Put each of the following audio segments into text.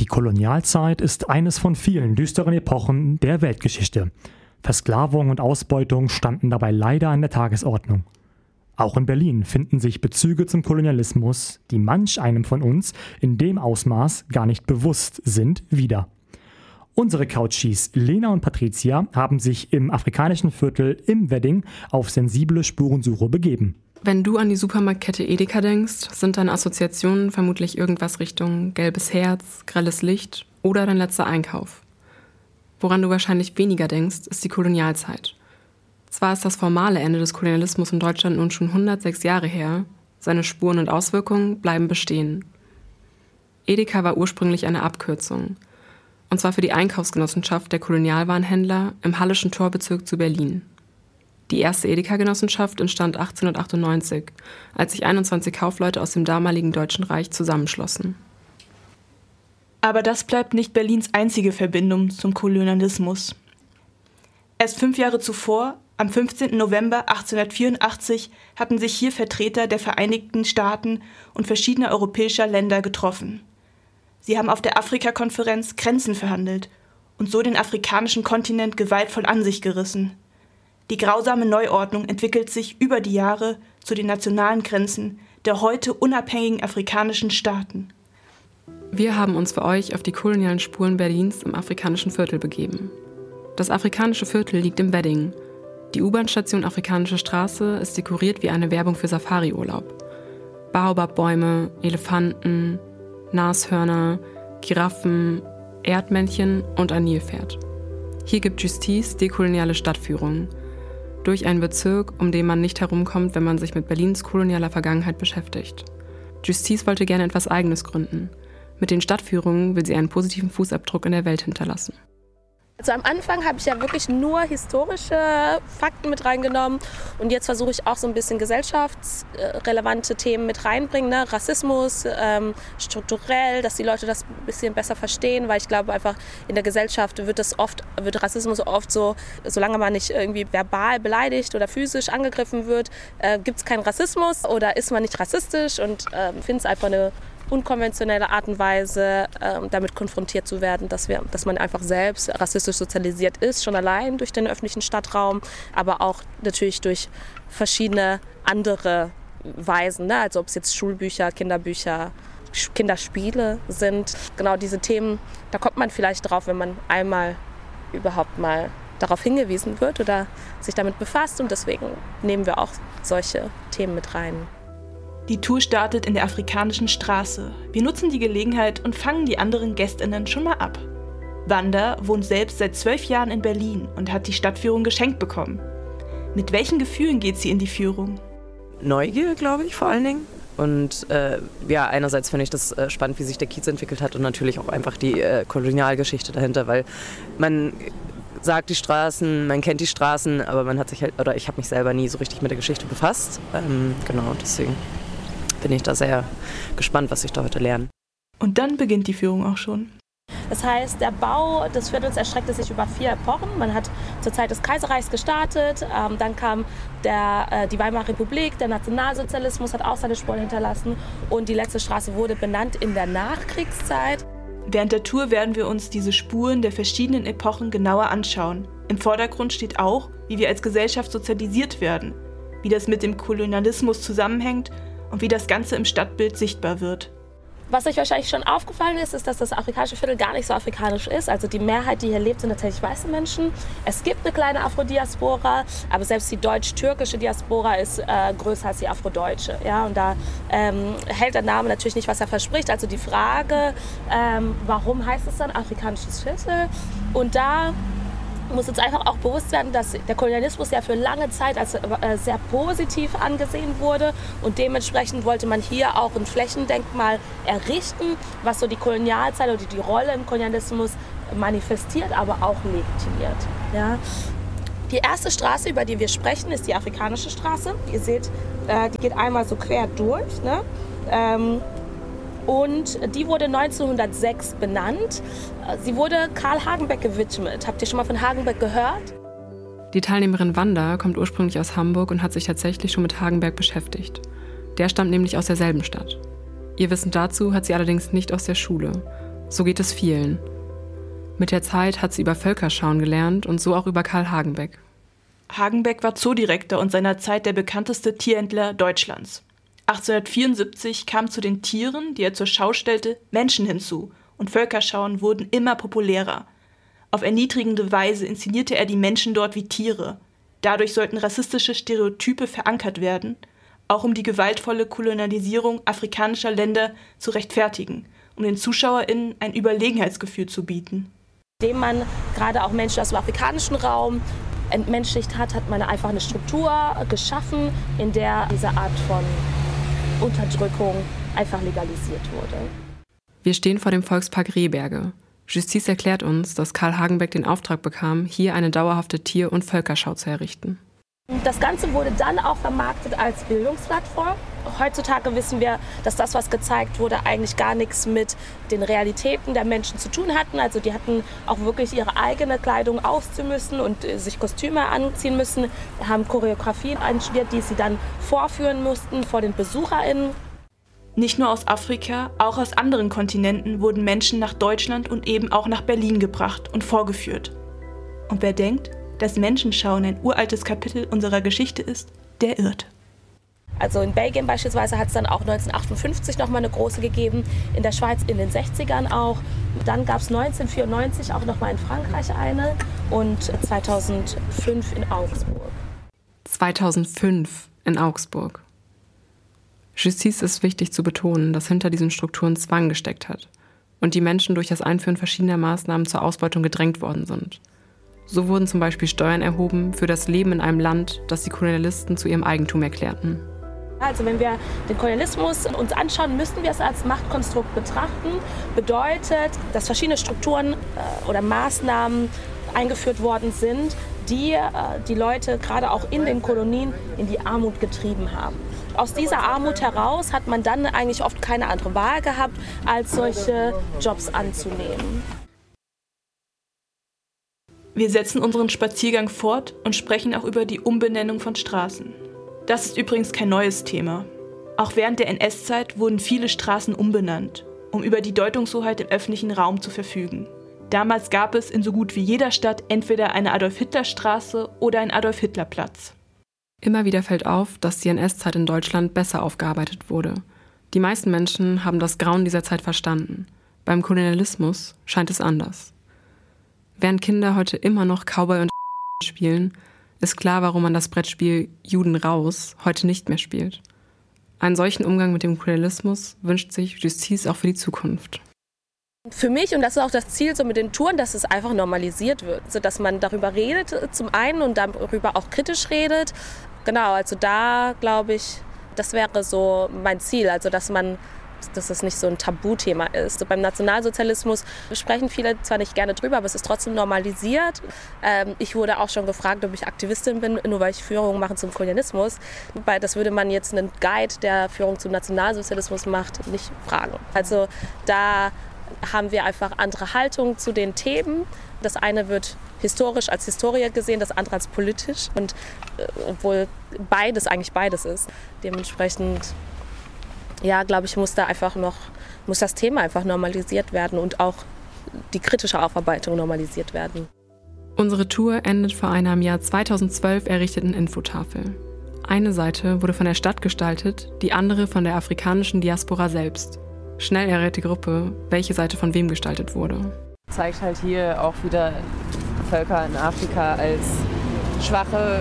Die Kolonialzeit ist eines von vielen düsteren Epochen der Weltgeschichte. Versklavung und Ausbeutung standen dabei leider an der Tagesordnung. Auch in Berlin finden sich Bezüge zum Kolonialismus, die manch einem von uns in dem Ausmaß gar nicht bewusst sind, wieder. Unsere Couchies Lena und Patricia haben sich im afrikanischen Viertel im Wedding auf sensible Spurensuche begeben. Wenn du an die Supermarktkette Edeka denkst, sind deine Assoziationen vermutlich irgendwas Richtung gelbes Herz, grelles Licht oder dein letzter Einkauf. Woran du wahrscheinlich weniger denkst, ist die Kolonialzeit. Zwar ist das formale Ende des Kolonialismus in Deutschland nun schon 106 Jahre her, seine Spuren und Auswirkungen bleiben bestehen. Edeka war ursprünglich eine Abkürzung, und zwar für die Einkaufsgenossenschaft der Kolonialwarenhändler im Hallischen Torbezirk zu Berlin. Die erste Edeka-Genossenschaft entstand 1898, als sich 21 Kaufleute aus dem damaligen Deutschen Reich zusammenschlossen. Aber das bleibt nicht Berlins einzige Verbindung zum Kolonialismus. Erst 5 Jahre zuvor, am 15. November 1884, hatten sich hier Vertreter der Vereinigten Staaten und verschiedener europäischer Länder getroffen. Sie haben auf der Afrika-Konferenz Grenzen verhandelt und so den afrikanischen Kontinent gewaltvoll an sich gerissen. Die grausame Neuordnung entwickelt sich über die Jahre zu den nationalen Grenzen der heute unabhängigen afrikanischen Staaten. Wir haben uns für euch auf die kolonialen Spuren Berlins im afrikanischen Viertel begeben. Das afrikanische Viertel liegt im Wedding. Die U-Bahn-Station Afrikanische Straße ist dekoriert wie eine Werbung für Safari-Urlaub. Baobab-Bäume, Elefanten, Nashörner, Giraffen, Erdmännchen und ein Nilpferd. Hier gibt Justice dekoloniale Stadtführungen durch einen Bezirk, um den man nicht herumkommt, wenn man sich mit Berlins kolonialer Vergangenheit beschäftigt. Justice wollte gerne etwas Eigenes gründen. Mit den Stadtführungen will sie einen positiven Fußabdruck in der Welt hinterlassen. Also am Anfang habe ich ja wirklich nur historische Fakten mit reingenommen und jetzt versuche ich auch so ein bisschen gesellschaftsrelevante Themen mit reinbringen, ne? Rassismus, strukturell, dass die Leute das ein bisschen besser verstehen, weil ich glaube einfach in der Gesellschaft wird Rassismus oft so, solange man nicht irgendwie verbal beleidigt oder physisch angegriffen wird, gibt es keinen Rassismus oder ist man nicht rassistisch und finde es einfach eine unkonventionelle Art und Weise, damit konfrontiert zu werden, dass man einfach selbst rassistisch sozialisiert ist, schon allein durch den öffentlichen Stadtraum, aber auch natürlich durch verschiedene andere Weisen, ne? Also ob es jetzt Schulbücher, Kinderbücher, Kinderspiele sind. Genau diese Themen, da kommt man vielleicht drauf, wenn man einmal überhaupt mal darauf hingewiesen wird oder sich damit befasst und deswegen nehmen wir auch solche Themen mit rein. Die Tour startet in der Afrikanischen Straße. Wir nutzen die Gelegenheit und fangen die anderen GästInnen schon mal ab. Wanda wohnt selbst seit 12 Jahren in Berlin und hat die Stadtführung geschenkt bekommen. Mit welchen Gefühlen geht sie in die Führung? Neugier, glaube ich, vor allen Dingen. Und einerseits finde ich das spannend, wie sich der Kiez entwickelt hat und natürlich auch einfach die Kolonialgeschichte dahinter, weil man sagt die Straßen, man kennt die Straßen, aber man hat sich halt, oder ich habe mich selber nie so richtig mit der Geschichte befasst. Deswegen bin ich da sehr gespannt, was ich da heute lerne. Und dann beginnt die Führung auch schon. Das heißt, der Bau des Viertels erstreckte sich über 4 Epochen. Man hat zur Zeit des Kaiserreichs gestartet, dann kam die Weimarer Republik, der Nationalsozialismus hat auch seine Spuren hinterlassen und die letzte Straße wurde benannt in der Nachkriegszeit. Während der Tour werden wir uns diese Spuren der verschiedenen Epochen genauer anschauen. Im Vordergrund steht auch, wie wir als Gesellschaft sozialisiert werden, wie das mit dem Kolonialismus zusammenhängt und wie das Ganze im Stadtbild sichtbar wird. Was euch wahrscheinlich schon aufgefallen ist, dass das afrikanische Viertel gar nicht so afrikanisch ist. Also die Mehrheit, die hier lebt, sind tatsächlich weiße Menschen. Es gibt eine kleine Afrodiaspora, aber selbst die deutsch-türkische Diaspora ist größer als die afrodeutsche. Ja? Und da hält der Name natürlich nicht, was er verspricht. Also die Frage, warum heißt es dann afrikanisches Viertel? Und da muss uns einfach auch bewusst werden, dass der Kolonialismus ja für lange Zeit als sehr positiv angesehen wurde und dementsprechend wollte man hier auch ein Flächendenkmal errichten, was so die Kolonialzeit oder die Rolle im Kolonialismus manifestiert, aber auch legitimiert. Ja. Die erste Straße, über die wir sprechen, ist die Afrikanische Straße. Ihr seht, die geht einmal so quer durch, ne? Und die wurde 1906 benannt. Sie wurde Karl Hagenbeck gewidmet. Habt ihr schon mal von Hagenbeck gehört? Die Teilnehmerin Wanda kommt ursprünglich aus Hamburg und hat sich tatsächlich schon mit Hagenbeck Der stammt nämlich aus derselben Stadt. Ihr Wissen dazu hat sie allerdings nicht aus der Schule, So geht es vielen. Mit der Zeit hat sie über Völkerschauen gelernt und so auch über Karl Hagenbeck. Hagenbeck war Zoodirektor und seiner Zeit der bekannteste Tierhändler Deutschlands. 1874 kamen zu den Tieren, die er zur Schau stellte, Menschen hinzu und Völkerschauen wurden immer populärer. Auf erniedrigende Weise inszenierte er die Menschen dort wie Tiere. Dadurch sollten rassistische Stereotype verankert werden, auch um die gewaltvolle Kolonialisierung afrikanischer Länder zu rechtfertigen, um den ZuschauerInnen ein Überlegenheitsgefühl zu bieten. Indem man gerade auch Menschen aus dem afrikanischen Raum entmenschlicht hat, hat man einfach eine Struktur geschaffen, in der diese Art von Unterdrückung einfach legalisiert wurde. Wir stehen vor dem Volkspark Rehberge. Justiz erklärt uns, dass Karl Hagenbeck den Auftrag bekam, hier eine dauerhafte Tier- und Völkerschau zu errichten. Das Ganze wurde dann auch vermarktet als Bildungsplattform. Heutzutage wissen wir, dass das, was gezeigt wurde, eigentlich gar nichts mit den Realitäten der Menschen zu tun hatten. Also die hatten auch wirklich ihre eigene Kleidung ausziehen müssen und sich Kostüme anziehen müssen, haben Choreografien einstudiert, die sie dann vorführen mussten vor den BesucherInnen. Nicht nur aus Afrika, auch aus anderen Kontinenten wurden Menschen nach Deutschland und eben auch nach Berlin gebracht und vorgeführt. Und wer denkt, dass Menschenschauen ein uraltes Kapitel unserer Geschichte ist, der irrt. Also in Belgien beispielsweise hat es dann auch 1958 nochmal eine große gegeben, in der Schweiz in den 60ern auch. Dann gab es 1994 auch nochmal in Frankreich eine und 2005 in Augsburg. 2005 in Augsburg. Justiz ist wichtig zu betonen, dass hinter diesen Strukturen Zwang gesteckt hat und die Menschen durch das Einführen verschiedener Maßnahmen zur Ausbeutung gedrängt worden sind. So wurden zum Beispiel Steuern erhoben für das Leben in einem Land, das die Kolonialisten zu ihrem Eigentum erklärten. Also wenn wir den Kolonialismus uns anschauen, müssten wir es als Machtkonstrukt betrachten. Bedeutet, dass verschiedene Strukturen oder Maßnahmen eingeführt worden sind, die die Leute gerade auch in den Kolonien in die Armut getrieben haben. Aus dieser Armut heraus hat man dann eigentlich oft keine andere Wahl gehabt, als solche Jobs anzunehmen. Wir setzen unseren Spaziergang fort und sprechen auch über die Umbenennung von Straßen. Das ist übrigens kein neues Thema. Auch während der NS-Zeit wurden viele Straßen umbenannt, um über die Deutungshoheit im öffentlichen Raum zu verfügen. Damals gab es in so gut wie jeder Stadt entweder eine Adolf-Hitler-Straße oder einen Adolf-Hitler-Platz. Immer wieder fällt auf, dass die NS-Zeit in Deutschland besser aufgearbeitet wurde. Die meisten Menschen haben das Grauen dieser Zeit verstanden. Beim Kolonialismus scheint es anders. Während Kinder heute immer noch Cowboy und spielen, ist klar, warum man das Brettspiel Juden raus heute nicht mehr spielt. Einen solchen Umgang mit dem Kolonialismus wünscht sich Justiz auch für die Zukunft. Für mich, und das ist auch das Ziel so mit den Touren, dass es einfach normalisiert wird, sodass man darüber redet zum einen und darüber auch kritisch redet. Genau, also da glaube ich, das wäre so mein Ziel, also dass es nicht so ein Tabuthema ist. So beim Nationalsozialismus sprechen viele zwar nicht gerne drüber, aber es ist trotzdem normalisiert. Ich wurde auch schon gefragt, ob ich Aktivistin bin, nur weil ich Führung mache zum Kolonialismus. Weil das würde man jetzt einen Guide, der Führung zum Nationalsozialismus macht, nicht fragen. Also da haben wir einfach andere Haltung zu den Themen. Das eine wird historisch als Historie gesehen, das andere als politisch. Und obwohl eigentlich beides ist. Dementsprechend, ja, glaube ich, muss das Thema einfach normalisiert werden und auch die kritische Aufarbeitung normalisiert werden. Unsere Tour endet vor einer im Jahr 2012 errichteten Infotafel. Eine Seite wurde von der Stadt gestaltet, die andere von der afrikanischen Diaspora selbst. Schnell errät die Gruppe, welche Seite von wem gestaltet wurde. Zeigt halt hier auch wieder Völker in Afrika als schwache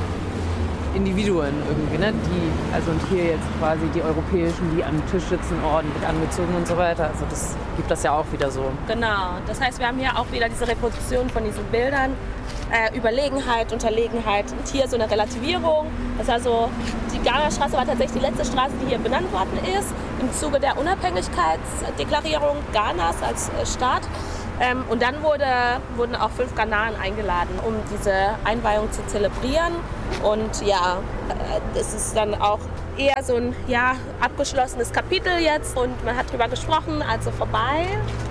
Individuen irgendwie, ne? Und hier jetzt quasi die Europäischen, die am Tisch sitzen, ordentlich angezogen und so weiter. Also das gibt das ja auch wieder so. Genau, das heißt, wir haben hier auch wieder diese Reproduktion von diesen Bildern. Überlegenheit, Unterlegenheit und hier so eine Relativierung. Das ist also, die Ghana-Straße war tatsächlich die letzte Straße, die hier benannt worden ist, im Zuge der Unabhängigkeitsdeklarierung Ghanas als Staat. Und dann wurden auch 5 Ghanaren eingeladen, um diese Einweihung zu zelebrieren. Und ja, es ist dann auch eher so ein abgeschlossenes Kapitel jetzt und man hat drüber gesprochen, also vorbei,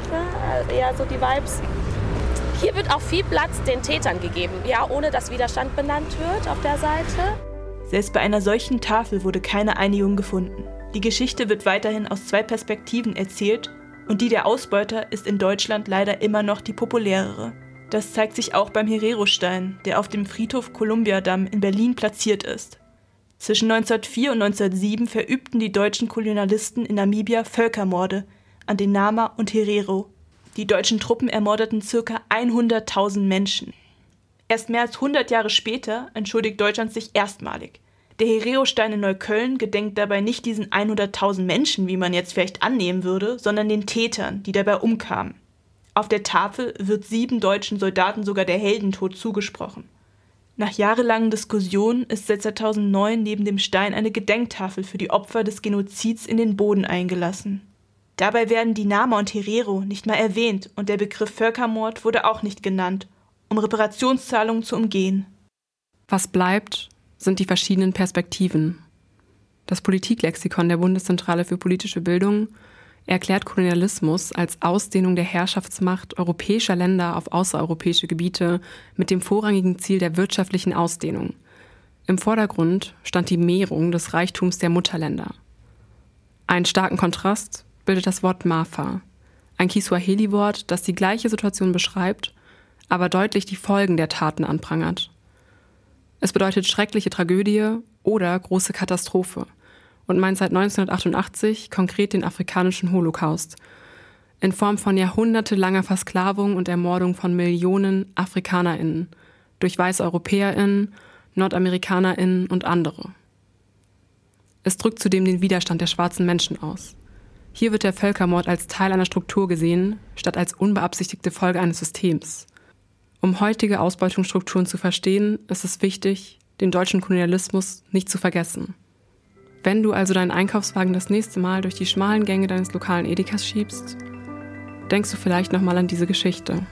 eher so die Vibes. Hier wird auch viel Platz den Tätern gegeben, ohne dass Widerstand benannt wird auf der Seite. Selbst bei einer solchen Tafel wurde keine Einigung gefunden. Die Geschichte wird weiterhin aus 2 Perspektiven erzählt Und die der Ausbeuter ist in Deutschland leider immer noch die populärere. Das zeigt sich auch beim Herero-Stein, der auf dem Friedhof Columbiadamm in Berlin platziert ist. Zwischen 1904 und 1907 verübten die deutschen Kolonialisten in Namibia Völkermorde an den Nama und Herero. Die deutschen Truppen ermordeten ca. 100.000 Menschen. Erst mehr als 100 Jahre später entschuldigt Deutschland sich erstmalig. Der Herero-Stein in Neukölln gedenkt dabei nicht diesen 100.000 Menschen, wie man jetzt vielleicht annehmen würde, sondern den Tätern, die dabei umkamen. Auf der Tafel wird 7 deutschen Soldaten sogar der Heldentod zugesprochen. Nach jahrelangen Diskussionen ist seit 2009 neben dem Stein eine Gedenktafel für die Opfer des Genozids in den Boden eingelassen. Dabei werden die Nama und Herero nicht mal erwähnt und der Begriff Völkermord wurde auch nicht genannt, um Reparationszahlungen zu umgehen. Was bleibt, sind die verschiedenen Perspektiven. Das Politiklexikon der Bundeszentrale für politische Bildung erklärt Kolonialismus als Ausdehnung der Herrschaftsmacht europäischer Länder auf außereuropäische Gebiete mit dem vorrangigen Ziel der wirtschaftlichen Ausdehnung. Im Vordergrund stand die Mehrung des Reichtums der Mutterländer. Einen starken Kontrast bildet das Wort Mafa, ein Kiswahili-Wort, das die gleiche Situation beschreibt, aber deutlich die Folgen der Taten anprangert. Es bedeutet schreckliche Tragödie oder große Katastrophe und meint seit 1988 konkret den afrikanischen Holocaust in Form von jahrhundertelanger Versklavung und Ermordung von Millionen AfrikanerInnen durch weiße EuropäerInnen, NordamerikanerInnen und andere. Es drückt zudem den Widerstand der schwarzen Menschen aus. Hier wird der Völkermord als Teil einer Struktur gesehen, statt als unbeabsichtigte Folge eines Systems. Um heutige Ausbeutungsstrukturen zu verstehen, ist es wichtig, den deutschen Kolonialismus nicht zu vergessen. Wenn du also deinen Einkaufswagen das nächste Mal durch die schmalen Gänge deines lokalen Edekas schiebst, denkst du vielleicht nochmal an diese Geschichte.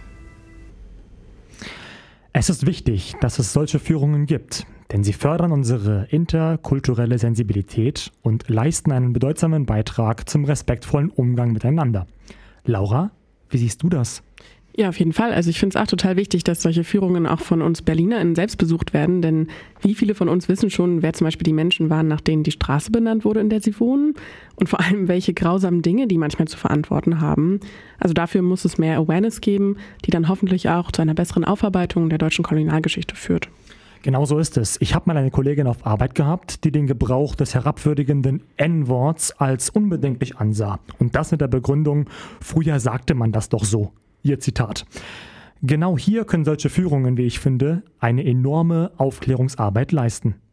Es ist wichtig, dass es solche Führungen gibt, denn sie fördern unsere interkulturelle Sensibilität und leisten einen bedeutsamen Beitrag zum respektvollen Umgang miteinander. Laura, wie siehst du das? Ja, auf jeden Fall. Also ich finde es auch total wichtig, dass solche Führungen auch von uns BerlinerInnen selbst besucht werden, denn wie viele von uns wissen schon, wer zum Beispiel die Menschen waren, nach denen die Straße benannt wurde, in der sie wohnen und vor allem, welche grausamen Dinge die manchmal zu verantworten haben. Also dafür muss es mehr Awareness geben, die dann hoffentlich auch zu einer besseren Aufarbeitung der deutschen Kolonialgeschichte führt. Genau so ist es. Ich habe mal eine Kollegin auf Arbeit gehabt, die den Gebrauch des herabwürdigenden N-Worts als unbedenklich ansah. Und das mit der Begründung, früher sagte man das doch so. Ihr Zitat. Genau hier können solche Führungen, wie ich finde, eine enorme Aufklärungsarbeit leisten.